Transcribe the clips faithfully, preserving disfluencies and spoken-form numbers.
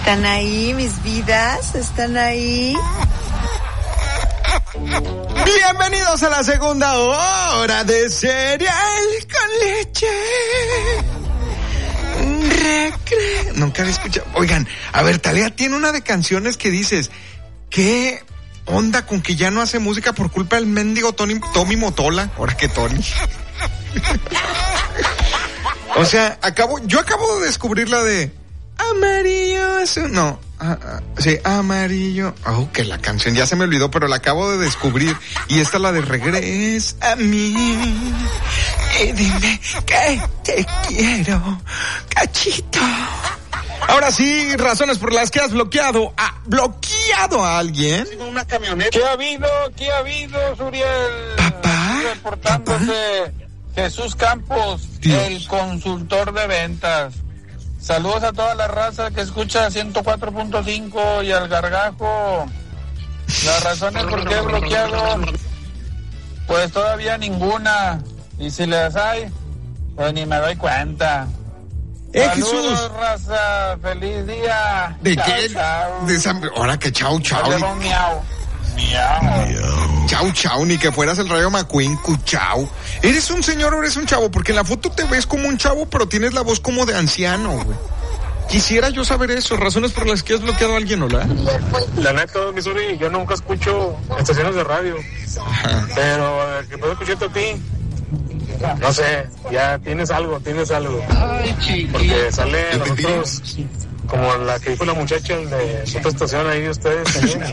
¿Están ahí, mis vidas? ¿Están ahí? Bienvenidos a la segunda hora de Cereal con Leche. Recre... Nunca había escuchado. Oigan, a ver, Thalía tiene una de canciones que dices, ¿qué onda con que ya no hace música por culpa del mendigo Tony, Tommy Motola? Ahora que Tony. O sea, acabo, yo acabo de descubrir la de Amarillo azul. No, ah, ah, sí, Amarillo. Oh, que la canción ya se me olvidó, pero la acabo de descubrir. Y esta es la de Regresa a mí y dime que te quiero, cachito. Ahora sí, razones por las que has bloqueado a, bloqueado a alguien. Una camioneta. ¿Qué ha habido? ¿Qué ha habido, Suriel? Papá. Reportándose ¿Papá? Jesús Campos, Dios. El consultor de ventas. Saludos a toda la raza que escucha ciento cuatro punto cinco y al Gargajo. Las razones por qué he bloqueado, pues todavía ninguna. Y si las hay, pues ni me doy cuenta. ¡Eh, Saludos, Jesús! Raza, feliz día. ¿De chau, qué? Chau. De esa... Ahora que chau, chau. Miau. Miau. Miau. Chau, chau, ni que fueras el Rayo McQueen, cuchau. ¿Eres un señor o eres un chavo? Porque en la foto te ves como un chavo, pero tienes la voz como de anciano, güey. Quisiera yo saber eso, razones por las que has bloqueado a alguien, ¿hola? La neta, Missouri, yo nunca escucho estaciones de radio. Ajá. Pero el que puedo escucharte a ti, no sé, ya tienes algo, tienes algo. Porque sale nosotros, como la que dijo la muchacha de otra estación ahí de ustedes también.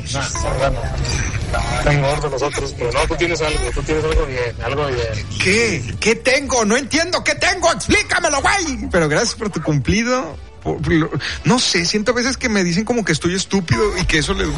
Están gordos los otros, pero no, tú tienes algo, tú tienes algo bien, algo bien. ¿Qué? ¿Qué tengo? No entiendo, ¿qué tengo? Explícamelo, güey. Pero gracias por tu cumplido. Por, por, no sé, siento a veces que me dicen como que estoy estúpido y que eso les...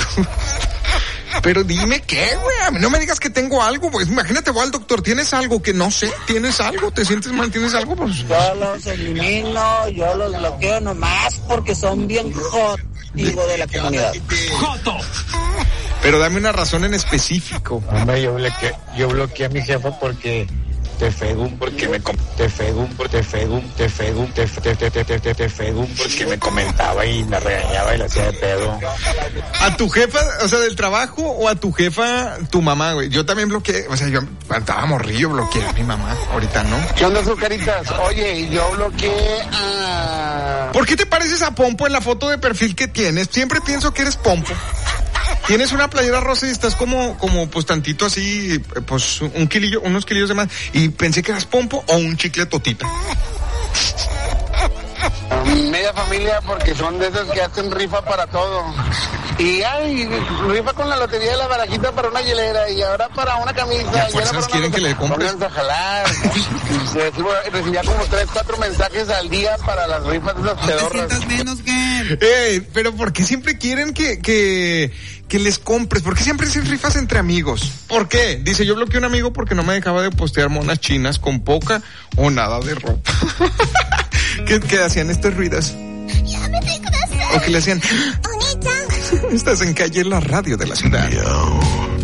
Pero dime qué, güey, no me digas que tengo algo, pues imagínate, voy al doctor, ¿tienes algo que no sé? ¿Tienes algo? ¿Te sientes mal? ¿Tienes algo? Pues... Yo los elimino, yo los bloqueo nomás porque son bien hot, digo, de la comunidad. ¡Joto! Pero dame una razón en específico. Hombre, yo bloqueé, yo bloqueé a mi jefa porque te fegum, porque me com- te fegum, te fegum, te fegum, te te te te te te fegum, porque me comentaba y me regañaba y la hacía de pedo. ¿A tu jefa, o sea, del trabajo, o a tu jefa, tu mamá, güey? Yo también bloqueé, o sea, yo estaba morrillo, bloqueé a mi mamá, ahorita no. ¿Qué onda, Zucaritas? Oye, yo bloqueé a... ¿Por qué te pareces a Pompo en la foto de perfil que tienes? Siempre pienso que eres Pompo. Tienes una playera rosa y estás como, como, pues tantito así, pues un kilillo, unos kilillos de más. Y pensé que eras Pompo o un chicle Totita. Media familia, porque son de esos que hacen rifa para todo. Y ay, rifa con la lotería de la barajita para una hielera y ahora para una camisa. Ya, fuerzas quieren que le compres. Pónganse a jalar. Recibía como tres, cuatro mensajes al día para las rifas de esas pedorras. menos, que Ey, pero ¿por qué siempre quieren que, que, que les compres? ¿Por qué siempre hacen rifas entre amigos? ¿Por qué? Dice, yo bloqueé a un amigo porque no me dejaba de postear monas chinas con poca o nada de ropa. ¿Qué, qué hacían estos ruidos? O que le hacían, estás en calle, la radio de la ciudad.